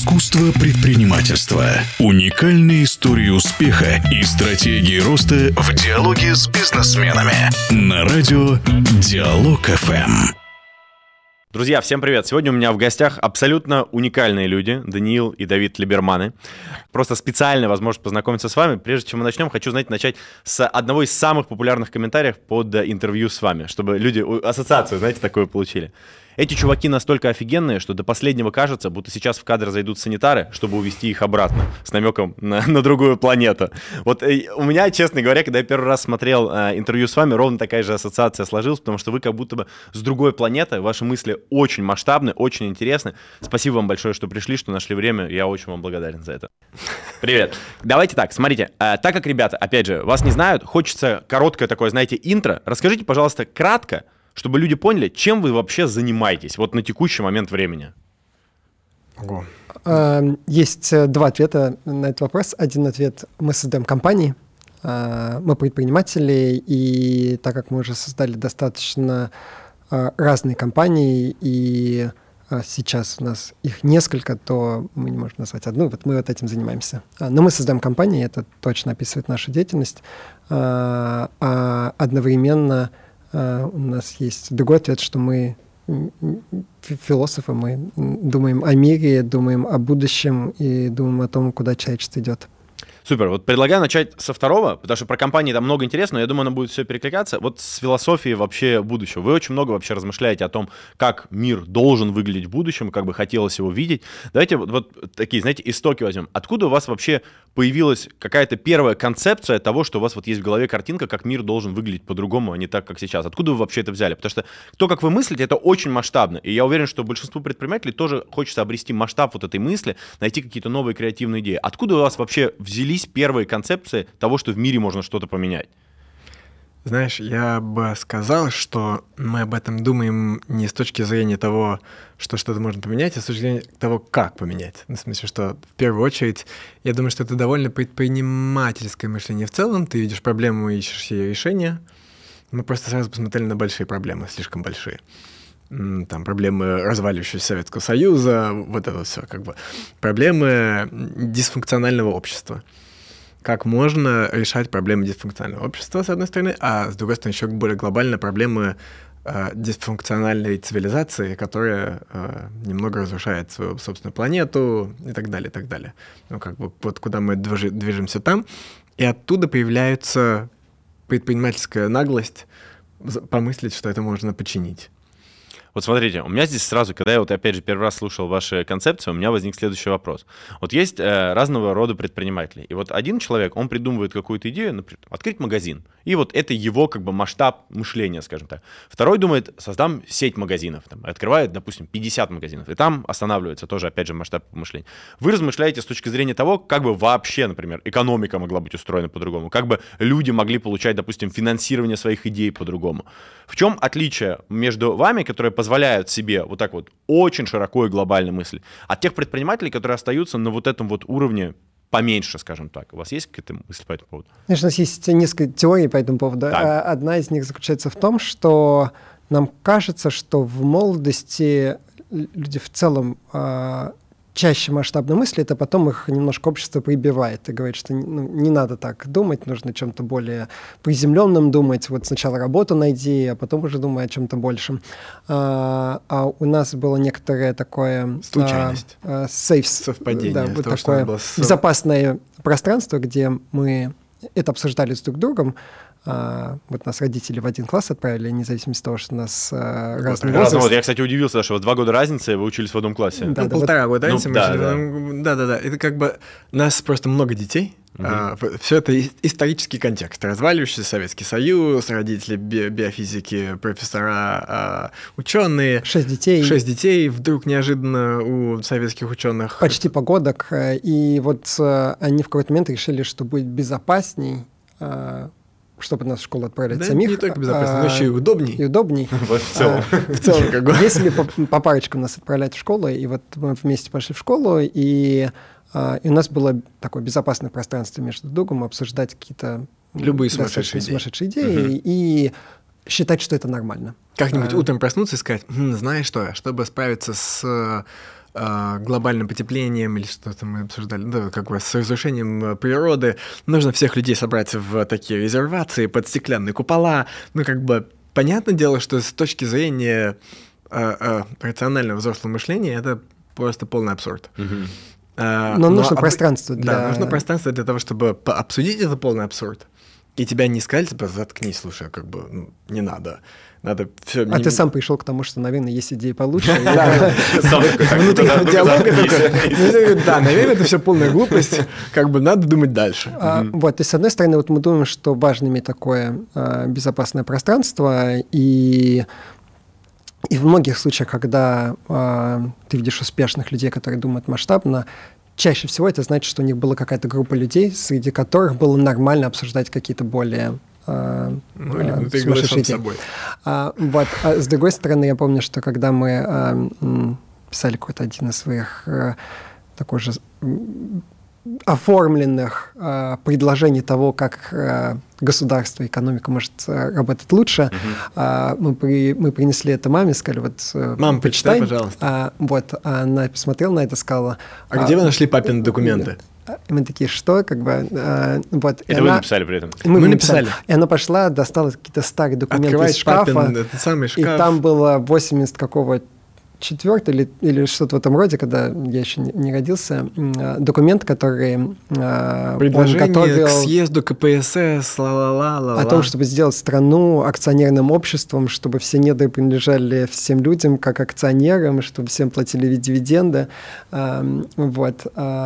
Искусство предпринимательства. Уникальные истории успеха и стратегии роста в диалоге с бизнесменами. На радио Диалог ФМ. Друзья, всем привет! Сегодня у меня в гостях абсолютно уникальные люди, Даниил и Давид Либерманы. Просто специальная возможность познакомиться с вами. Прежде чем мы начнем, хочу, начать с одного из самых популярных комментариев под интервью с вами, чтобы люди ассоциацию, такую получили. Эти чуваки настолько офигенные, что до последнего кажется, будто сейчас в кадр зайдут санитары, чтобы увезти их обратно, с намеком на другую планету. Вот у меня, честно говоря, когда я первый раз смотрел интервью с вами, ровно такая же ассоциация сложилась, потому что вы как будто бы с другой планеты, ваши мысли очень масштабны, очень интересны. Спасибо вам большое, что пришли, что нашли время, я очень вам благодарен за это. Привет. Давайте так, смотрите, так как, ребята, опять же, вас не знают, хочется короткое такое, интро. Расскажите, пожалуйста, кратко, чтобы люди поняли, чем вы вообще занимаетесь вот на текущий момент времени. Есть два ответа на этот вопрос. Один ответ – мы создаем компании, мы предприниматели, и так как мы уже создали достаточно разные компании, и сейчас у нас их несколько, то мы не можем назвать одну, вот мы вот этим занимаемся. Но мы создаем компании, это точно описывает нашу деятельность, а одновременно у нас есть другой ответ, что мы философы, мы думаем о мире, думаем о будущем и думаем о том, куда человечество идет. Супер. Вот предлагаю начать со второго, потому что про компании там много интересного, я думаю, оно будет все перекликаться. Вот с философией вообще будущего. Вы очень много вообще размышляете о том, как мир должен выглядеть в будущем, как бы хотелось его видеть. Давайте вот такие, истоки возьмем. Откуда у вас вообще появилась какая-то первая концепция того, что у вас вот есть в голове картинка, как мир должен выглядеть по-другому, а не так, как сейчас? Откуда вы вообще это взяли? Потому что то, как вы мыслите, это очень масштабно. И я уверен, что большинству предпринимателей тоже хочется обрести масштаб вот этой мысли, найти какие-то новые креативные идеи. Откуда у вас вообще взялись первые концепции того, что в мире можно что-то поменять? Знаешь, я бы сказал, что мы об этом думаем не с точки зрения того, что что-то можно поменять, а с точки зрения того, как поменять. В смысле, что в первую очередь, я думаю, что это довольно предпринимательское мышление в целом. Ты видишь проблему и ищешь ее решение. Мы просто сразу посмотрели на большие проблемы, слишком большие. Там проблемы разваливающегося Советского Союза, вот это все, проблемы дисфункционального общества. Как можно решать проблемы дисфункционального общества, с одной стороны, а с другой стороны еще более глобально проблемы дисфункциональной цивилизации, которая немного разрушает свою собственную планету и так далее, и так далее. Вот куда мы движемся там, и оттуда появляется предпринимательская наглость помыслить, что это можно починить. Вот смотрите, у меня здесь сразу, когда я опять же первый раз слушал ваши концепции, у меня возник следующий вопрос. Вот есть разного рода предприниматели, и вот один человек, он придумывает какую-то идею, например, открыть магазин, и вот это его масштаб мышления, скажем так. Второй думает, создам сеть магазинов, открывает, допустим, 50 магазинов, и там останавливается тоже, опять же, масштаб мышления. Вы размышляете с точки зрения того, как бы вообще, например, экономика могла быть устроена по-другому, как бы люди могли получать, допустим, финансирование своих идей по-другому. В чем отличие между вами, которые позволяют себе вот так вот очень широко и глобально мыслить, от тех предпринимателей, которые остаются на вот этом вот уровне поменьше, скажем так? У вас есть какие-то мысли по этому поводу? Конечно, у нас есть несколько теорий по этому поводу. Так. Одна из них заключается в том, что нам кажется, что в молодости люди в целом чаще масштабно мыслят, а потом их немножко общество прибивает и говорит, что не надо так думать, нужно о чем-то более приземленном думать. Вот сначала работу найди, а потом уже думай о чем-то большем. А у нас было некоторое такое... Случайность. Совпадение. Да, вот такое безопасное пространство, где мы это обсуждали с друг другом. Вот нас родители в один класс отправили, независимо от того, что у нас разный возраст. Я, кстати, удивился, что 2 года разницы, вы учились в одном классе. Да, полтора года разницы. Да. Это нас просто много детей. Все это исторический контекст. Разваливающийся Советский Союз, родители биофизики, профессора, ученые. 6 детей. 6 детей вдруг неожиданно у советских ученых. Почти погодок. И вот они в какой-то момент решили, что будет безопасней, чтобы нас в школу отправлять самих. Не только безопасно, но еще и удобней. И удобней. В целом. Если по парочкам нас отправлять в школу, и вот мы вместе пошли в школу, и у нас было такое безопасное пространство между другом, обсуждать какие-то любые сумасшедшие идеи и считать, что это нормально. Как-нибудь утром проснуться и сказать, знаешь что, чтобы справиться с глобальным потеплением или что-то мы обсуждали, да, как бы с разрушением природы, нужно всех людей собрать в такие резервации под стеклянные купола. Ну, как бы, понятное дело, что с точки зрения рационального взрослого мышления это просто полный абсурд. Но нужно пространство для... Да, нужно пространство для того, чтобы обсудить этот полный абсурд. И тебя не сказали, типа, заткнись, слушай, как бы, ну, не надо. Надо все... ты сам пришел к тому, что, наверное, есть идеи получше. Внутреннего диалога. Да, наверное, это все полная глупость. Как бы надо думать дальше. Вот, и с одной стороны, вот мы думаем, что важно иметь такое безопасное пространство, и в многих случаях, когда ты видишь успешных людей, которые думают масштабно, чаще всего это значит, что у них была какая-то группа людей, среди которых было нормально обсуждать какие-то более сумасшедшие идеи. Вот. А с другой стороны, я помню, что когда мы писали какой-то один из своих такой же оформленных предложений того, как государство, экономика может работать лучше, мы принесли это маме, сказали, вот, мам, почитай, пожалуйста. Вот, она посмотрела на это, сказала... А где вы нашли папины документы? И мы такие, что, как бы... Вот, это вы написали при этом? Мы написали. И она пошла, достала какие-то старые документы из шкафа, этот самый шкаф. И там было 80 какого 4 или что-то в этом роде, когда я еще не родился, документ, который предложение он готовил к съезду КПСС, ла-ла-ла-ла-ла. о том, чтобы сделать страну акционерным обществом, чтобы все недра принадлежали всем людям, как акционерам, чтобы всем платили дивиденды. Вот.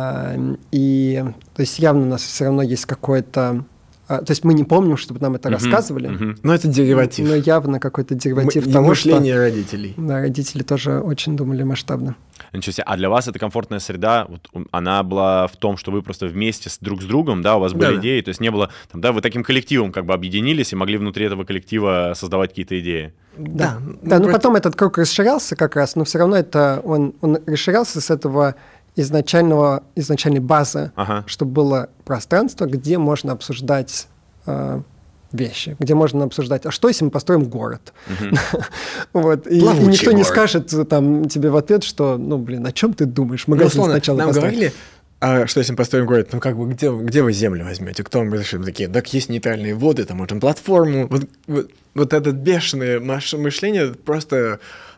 И то есть явно у нас все равно есть какое-то... То есть мы не помним, чтобы нам это рассказывали. Но это дериватив. Но явно какой-то дериватив того, мышление родителей. Да, родители тоже очень думали масштабно. Ничего себе. А для вас эта комфортная среда, вот, она была в том, что вы просто вместе друг с другом, да, у вас были идеи, то есть не было, там, да, вы таким коллективом как бы объединились и могли внутри этого коллектива создавать какие-то идеи. Да, ну потом этот круг расширялся как раз, но все равно это он расширялся с этого изначальной базы, чтобы было пространство, где можно обсуждать вещи, где можно обсуждать, а что, если мы построим город? Вот. И никто не скажет там, тебе в ответ, что, ну, блин, о чем ты думаешь? Магазин сначала нам построить. говорили, что если мы построим город, ну, как бы, где вы землю возьмете? Кто вам разрешит? Такие, так есть нейтральные воды, там можем платформу. Вот это бешеное мышление просто...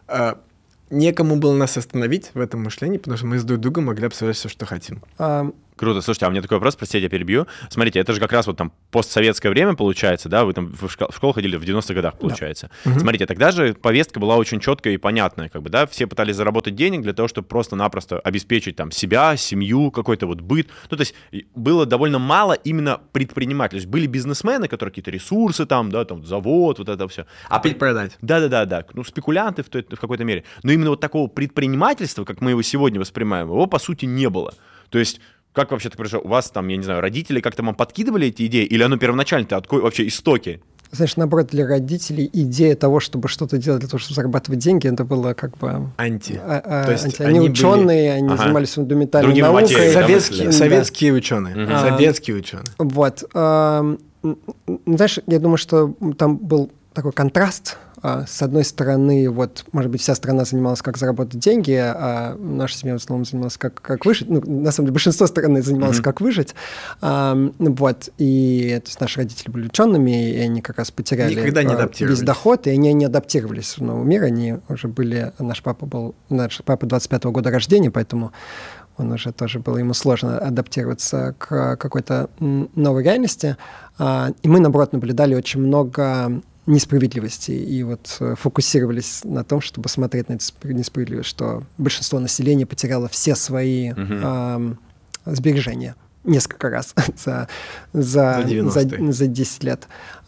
Некому было нас остановить в этом мышлении, потому что мы с друг другом могли обсуждать все, что хотим. Круто. Слушайте, а у меня такой вопрос, простите, я перебью. Смотрите, это же как раз вот там постсоветское время получается, да? Вы там в школу ходили в 90-х годах, получается. Да. Смотрите, тогда же повестка была очень четкая и понятная, как бы, да? Все пытались заработать денег для того, чтобы просто-напросто обеспечить там себя, семью, какой-то вот быт. Ну, то есть было довольно мало именно предпринимателей. То есть были бизнесмены, которые какие-то ресурсы там, да, там завод, вот это все. А продать. Да. Ну, спекулянты в какой-то мере. Но именно вот такого предпринимательства, как мы его сегодня воспринимаем, его, по сути, не было. То есть как вообще так произошло? У вас там, я не знаю, родители как-то вам подкидывали эти идеи? Или оно первоначально-то откуда вообще истоки? Знаешь, наоборот, для родителей идея того, чтобы что-то делать для того, чтобы зарабатывать деньги, это было как бы... То есть они ученые, они занимались фундаментальной другими наукой. материями, Советские ученые. Советские ученые. Вот. Знаешь, я думаю, что там был такой контраст. С одной стороны, вот, может быть, вся страна занималась, как заработать деньги, а наша семья в основном занималась, как выжить. Ну, на самом деле, большинство страны занималось, как выжить. Вот, и то есть наши родители были учеными, и они как раз потеряли весь доход, и они не адаптировались в новый мир. Они уже были... Наш папа 25-го года рождения, поэтому он уже тоже было ему сложно адаптироваться к какой-то новой реальности. И мы, наоборот, наблюдали очень много несправедливости и вот фокусировались на том, чтобы смотреть на эту несправедливость, что большинство населения потеряло все свои сбережения несколько раз за 10 лет.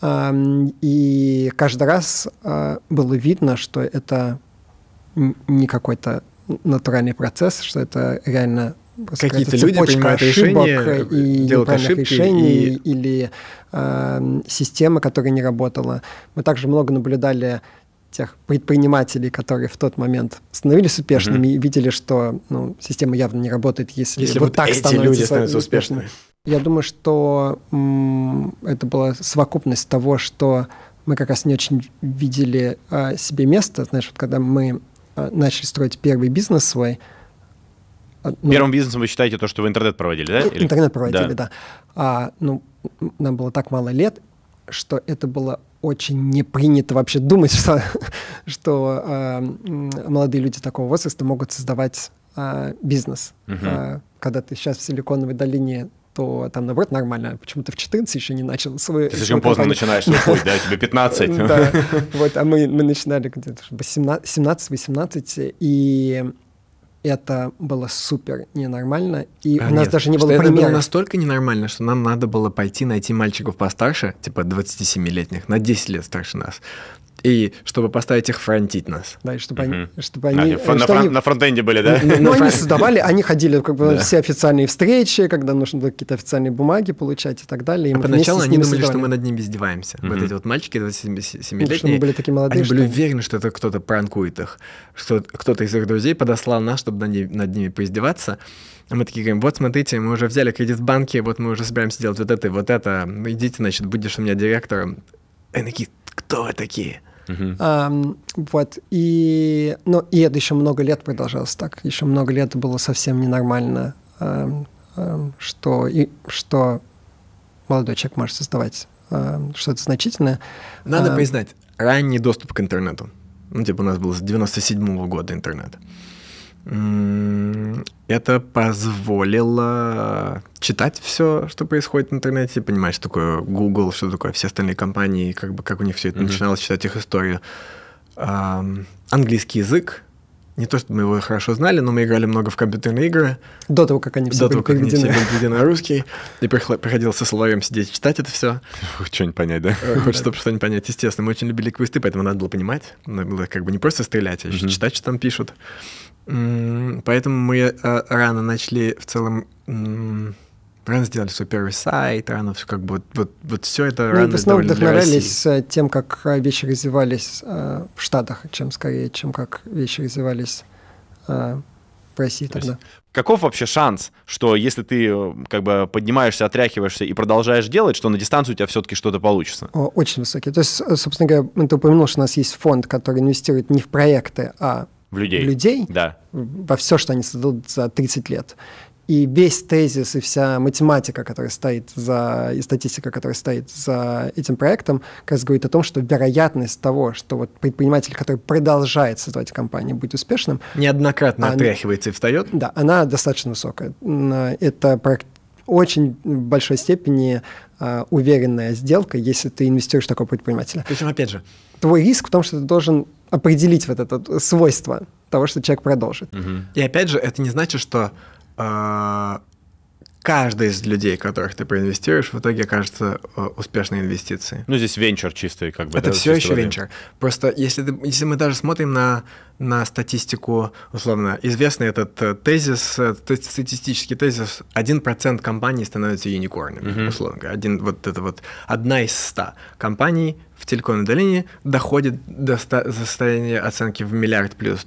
И каждый раз было видно, что это не какой-то натуральный процесс, что это реально какие-то люди принимают решения, делают ошибки решений или система, которая не работала. Мы также много наблюдали тех предпринимателей, которые в тот момент становились успешными и видели, что система явно не работает, если вот так эти люди становятся успешными. Я думаю, что это была совокупность того, что мы как раз не очень видели себе место. Знаешь, вот когда мы начали строить первый бизнес свой, Первым бизнесом вы считаете то, что вы интернет проводили, да? Интернет проводили, да. Нам было так мало лет, что это было очень не принято вообще думать, что молодые люди такого возраста могут создавать бизнес. Когда ты сейчас в Силиконовой долине, то там, наоборот, нормально. Почему-то в 14 еще не начал свой... Ты слишком поздно начинаешь свой путь, да? Тебе 15. Да, вот, а мы начинали где-то 17-18, и это было супер ненормально, и у нас даже не было примеров. Это было настолько ненормально, что нам надо было пойти найти мальчиков постарше, типа 27-летних, на 10 лет старше нас, и чтобы поставить их фронтить нас. Да, и чтобы они... На фронтенде были, да? Ну, они создавали, они ходили как бы на все официальные встречи, когда нужно было какие-то официальные бумаги получать и так далее. А поначалу они думали, что мы над ними издеваемся. Вот эти вот мальчики 27-летние, мы были такие молодые, они были уверены, что это кто-то пранкует их, что кто-то из их друзей подослал нас, чтобы над ними поиздеваться. А мы такие говорим, вот смотрите, мы уже взяли кредит в банке, вот мы уже собираемся делать вот это и вот это. Идите, значит, будешь у меня директором. И они такие, кто вы такие? Вот, и это еще много лет продолжалось так. Еще много лет было совсем ненормально, что молодой человек может создавать что-то значительное. Надо признать, ранний доступ к интернету. У нас был с 97-го года интернет. Это позволило читать все, что происходит в интернете, понимать, что такое Google, что такое все остальные компании, как у них все это начиналось, читать их историю. Английский язык. Не то, что мы его хорошо знали, но мы играли много в компьютерные игры. До того, как они все были переведены. На русский. И приходилось со словарем сидеть, читать это все. Что-нибудь понять, да? Чтобы что-нибудь понять, естественно. Мы очень любили квесты, поэтому надо было понимать. Надо было как бы не просто стрелять, а еще читать, что там пишут. Поэтому мы рано начали в целом... Рано сделали свой первый сайт, рано все как бы... Вот все это рано... Мы в основном вдохновлялись тем, как вещи развивались в Штатах, чем как вещи развивались в России тогда. Каков вообще шанс, что если ты как бы поднимаешься, отряхиваешься и продолжаешь делать, что на дистанцию у тебя все-таки что-то получится? Очень высокий. То есть, собственно говоря, ты упомянул, что у нас есть фонд, который инвестирует не в проекты, а в людей, да. Во все, что они создадут за 30 лет. И весь тезис и вся математика, которая стоит и статистика, которая стоит за этим проектом, как раз говорит о том, что вероятность того, что вот предприниматель, который продолжает создавать компанию, будет успешным... Неоднократно отряхивается и встает? Да, она достаточно высокая. Это очень в большой степени уверенная сделка, если ты инвестируешь в такого предпринимателя. Причем, опять же... Твой риск в том, что ты должен определить вот это свойство того, что человек продолжит. И опять же, это не значит, что каждый из людей, которых ты проинвестируешь, в итоге окажется успешной инвестицией. Ну, здесь венчур чистый, как бы. Это все еще венчур. Просто если мы даже смотрим на статистику, условно, известный этот тезис, статистический тезис, 1% компаний становятся юникорнами, условно говоря. Одна из 100 компаний в Силиконовой долине доходит до состояния оценки в $1 миллиард плюс.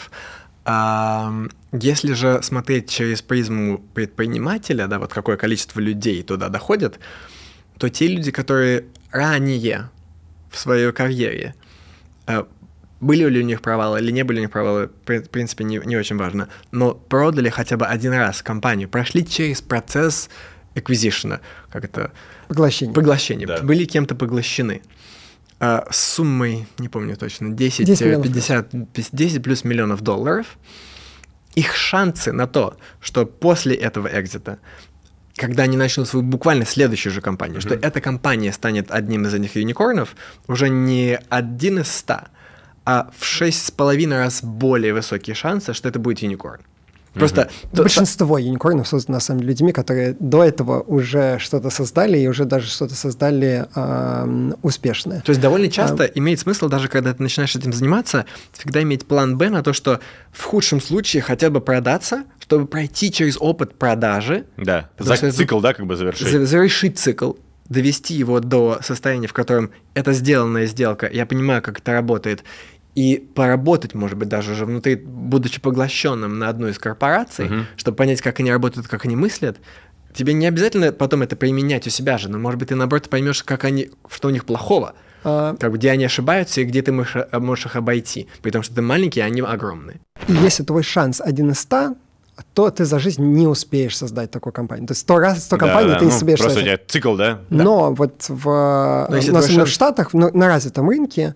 Если же смотреть через призму предпринимателя, да, вот какое количество людей туда доходит, то те люди, которые ранее в своей карьере были ли у них провалы или не были у них провалы, в принципе, не очень важно, но продали хотя бы один раз компанию, прошли через процесс acquisition, как это? Поглощение. Да. Были кем-то поглощены. С суммой, не помню точно, 10 плюс миллионов долларов, их шансы на то, что после этого экзита, когда они начнут свою буквально следующую же компанию, что эта компания станет одним из этих юникорнов, уже не 1 из 100, а в 6,5 раз более высокие шансы, что это будет юникорн. Просто большинство юникорнов создано, на самом деле, людьми, которые до этого уже что-то создали и уже даже что-то создали успешное. То есть довольно часто имеет смысл, даже когда ты начинаешь этим заниматься, всегда иметь план Б на то, что в худшем случае хотя бы продаться, чтобы пройти через опыт продажи. Да, цикл, да, как бы завершить. Завершить цикл, довести его до состояния, в котором это сделанная сделка, я понимаю, как это работает, и поработать, может быть, даже уже внутри, будучи поглощенным на одну из корпораций, чтобы понять, как они работают, как они мыслят. Тебе не обязательно потом это применять у себя же, но, может быть, ты, наоборот, поймешь, что у них плохого, где они ошибаются и где ты можешь их обойти, при том, что ты маленький, а они огромные. И если твой шанс 1 из 100, то ты за жизнь не успеешь создать такую компанию. То есть 100 компаний ты не успеешь просто создать. у тебя цикл, да? Но вот особенно в Штатах, на развитом рынке,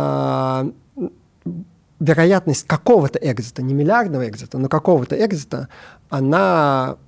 вероятность какого-то экзита, не миллиардного экзита, но какого-то экзита, она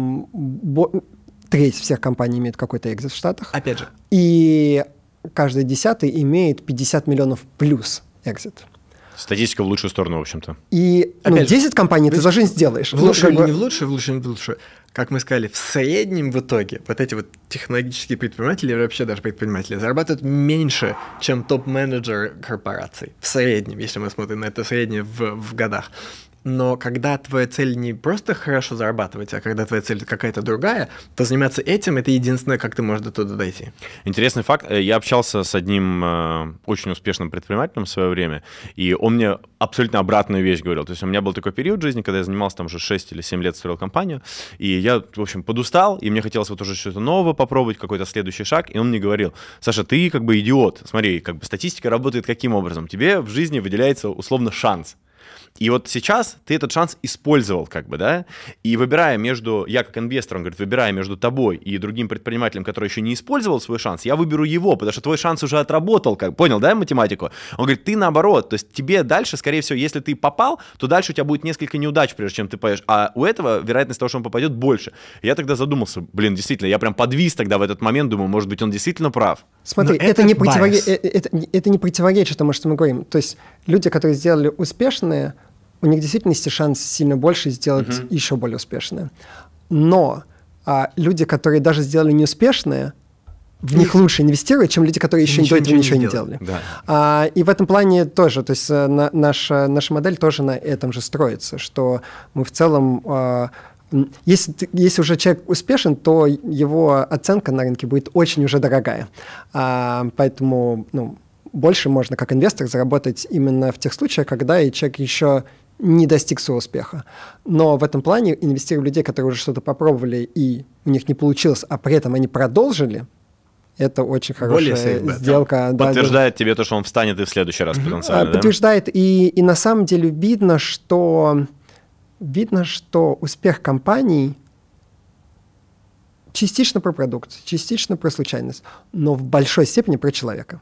треть всех компаний имеет какой-то экзит в Штатах. Опять же. И каждый 10-й имеет 50 миллионов плюс экзит. Статистика в лучшую сторону, в общем-то. И 10 компаний ты за жизнь сделаешь. В лучшую или не в лучшую, в лучшую, не в лучшую. Как мы сказали, в среднем в итоге вот эти вот технологические предприниматели, или вообще даже предприниматели, зарабатывают меньше, чем топ-менеджеры корпораций. В среднем, если мы смотрим на это среднее в годах. Но когда твоя цель не просто хорошо зарабатывать, а когда твоя цель какая-то другая, то заниматься этим – это единственное, как ты можешь до туда дойти. Интересный факт. Я общался с одним очень успешным предпринимателем в свое время, и он мне абсолютно обратную вещь говорил. То есть у меня был такой период в жизни, когда я занимался там уже 6 или 7 лет, строил компанию, и я, в общем, подустал, и мне хотелось вот уже что-то новое попробовать, какой-то следующий шаг, и он мне говорил: Саша, ты как бы идиот. Смотри, как бы статистика работает каким образом? Тебе в жизни выделяется условно шанс. И вот сейчас ты этот шанс использовал, как бы, да, и выбирая между, я как инвестор, он говорит, выбирая между тобой и другим предпринимателем, который еще не использовал свой шанс, я выберу его, потому что твой шанс уже отработал, как, понял, да, математику? Он говорит, ты наоборот, то есть тебе дальше, скорее всего, если ты попал, то дальше у тебя будет несколько неудач, прежде чем ты поешь, а у этого вероятность того, что он попадет, больше. Я тогда задумался, действительно, я прям подвис тогда в этот момент, думаю, может быть, он действительно прав. Смотри, это не противоречит тому, что мы говорим. То есть люди, которые сделали успешные, у них в действительности шанс сильно больше сделать еще более успешные. Но люди, которые даже сделали неуспешные, в них лучше инвестировать, чем люди, которые еще до этого ничего не делали. Да. И в этом плане тоже, то есть наша модель тоже на этом же строится, что мы в целом... Если уже человек успешен, то его оценка на рынке будет очень уже дорогая. Поэтому больше можно как инвестор заработать именно в тех случаях, когда и человек еще не достиг своего успеха. Но в этом плане инвестируя в людей, которые уже что-то попробовали и у них не получилось, а при этом они продолжили, это очень хорошая сделка. Да, подтверждает тебе то, что он встанет и в следующий раз потенциально. Подтверждает. И на самом деле видно, что успех компаний частично про продукт, частично про случайность, но в большой степени про человека.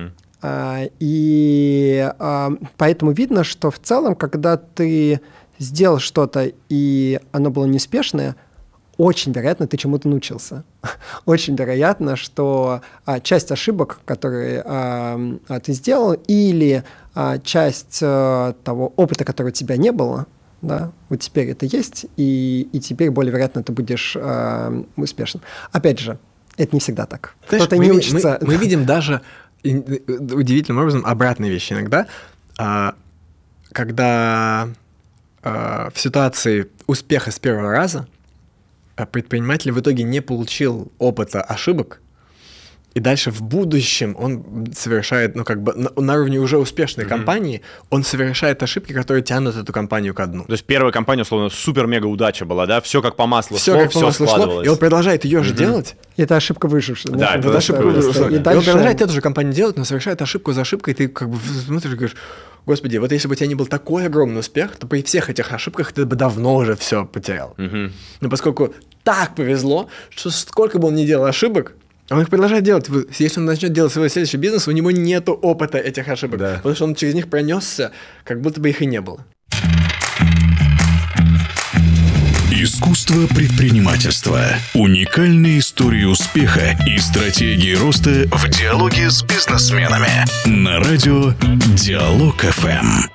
И поэтому видно, что в целом, когда ты сделал что-то, и оно было неуспешное, очень вероятно, ты чему-то научился. Очень вероятно, что часть ошибок, которые ты сделал, или часть того опыта, которого у тебя не было, да, вот теперь это есть, и теперь более вероятно ты будешь успешным. Опять же, это не всегда так. Кто-то не учится. Мы видим даже удивительным образом обратные вещи иногда, когда в ситуации успеха с первого раза предприниматель в итоге не получил опыта ошибок, и дальше в будущем он совершает, на уровне уже успешной компании, он совершает ошибки, которые тянут эту компанию ко дну. То есть первая компания, условно, супер-мега удача была, да? Все как по маслу шло, все складывалось. И он продолжает ее же делать. Это ошибка выжившая. Да, это ошибка выжившая. И он продолжает эту же компанию делать, но совершает ошибку за ошибкой, и ты как бы смотришь и говоришь, господи, вот если бы у тебя не был такой огромный успех, то при всех этих ошибках ты бы давно уже все потерял. Но поскольку так повезло, что сколько бы он ни делал ошибок, он их продолжает делать. Если он начнет делать свой следующий бизнес, у него нет опыта этих ошибок. Да. Потому что он через них пронесся, как будто бы их и не было. Искусство предпринимательства. Уникальные истории успеха и стратегии роста в диалоге с бизнесменами. На радио Диалог ФМ.